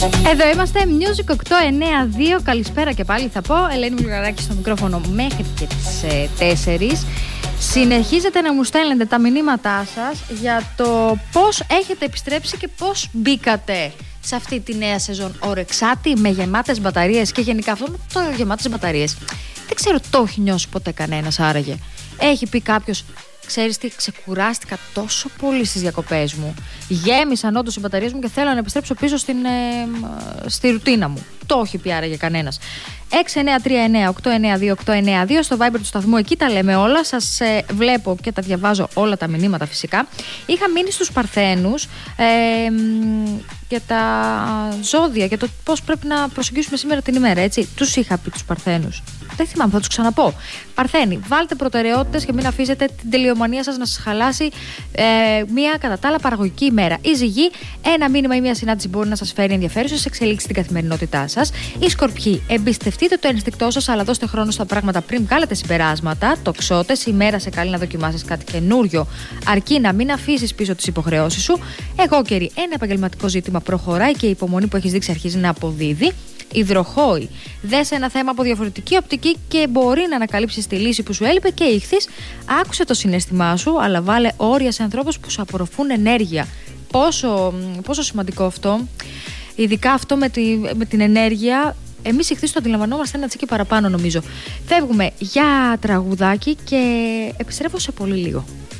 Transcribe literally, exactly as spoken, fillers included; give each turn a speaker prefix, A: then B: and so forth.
A: Εδώ είμαστε, Music οκτώ εννιά δύο. Καλησπέρα και πάλι θα πω. Ελένη Βουλγαράκη στο μικρόφωνο μέχρι και τις ε, τέσσερις. Συνεχίζετε να μου στέλνετε τα μηνύματά σας για το πώς έχετε επιστρέψει και πώς μπήκατε σε αυτή τη νέα σεζόν ορεξάτη, με γεμάτες μπαταρίες. Και γενικά αυτό με το γεμάτες μπαταρίες, δεν ξέρω, το έχει νιώσει ποτέ κανένας άραγε? Έχει πει κάποιος, ξέρεις τι, ξεκουράστηκα τόσο πολύ στις διακοπές μου, γέμισαν όντως οι μπαταρίες μου και θέλω να επιστρέψω πίσω στην, ε, στη ρουτίνα μου? Το έχει πει άραγε κανένας? έξι εννιά τρία εννιά οκτώ εννιά δύο οκτώ εννιά δύο στο Viber του σταθμού, εκεί τα λέμε όλα. Σας ε, βλέπω και τα διαβάζω όλα τα μηνύματα φυσικά. Είχα μείνει στους Παρθένους ε, για τα ζώδια, για το πώς πρέπει να προσεγγίσουμε σήμερα την ημέρα, έτσι. Τους είχα πει τους Παρθένους. Δεν θυμάμαι, θα τους ξαναπώ. Παρθένοι, βάλτε προτεραιότητες και μην αφήσετε την τελειομανία σας να σας χαλάσει ε, μια κατά τα άλλα παραγωγική ημέρα. Η Ζυγή, ένα μήνυμα ή μια συνάντηση μπορεί να σας φέρει ενδιαφέρουσες εξελίξεις στην καθημερινότητά σας. Οι Σκορπιοί, εμπιστευτείτε το ενστικτό σας, αλλά δώστε χρόνο στα πράγματα πριν βγάλετε συμπεράσματα. Τοξότες, η μέρα σε καλεί να δοκιμάσεις κάτι καινούριο, αρκεί να μην αφήσεις πίσω τις υποχρεώσεις σου. Αιγόκεροι, ένα επαγγελματικό ζήτημα προχωράει και η υπομονή που έχεις δείξει αρχίζει να αποδίδει. Υδροχόοι, δες ένα θέμα από διαφορετική οπτική και μπορεί να ανακαλύψεις τη λύση που σου έλειπε. Και Ιχθύς, άκουσε το συναίσθημά σου, αλλά βάλε όρια σε ανθρώπους που σου απορροφούν ενέργεια. Πόσο, πόσο σημαντικό αυτό, ειδικά αυτό με, τη, με την ενέργεια. Εμείς Ιχθύς το αντιλαμβανόμαστε ένα τσίκι παραπάνω, νομίζω. Φεύγουμε για τραγουδάκι και επιστρέφω σε πολύ λίγο.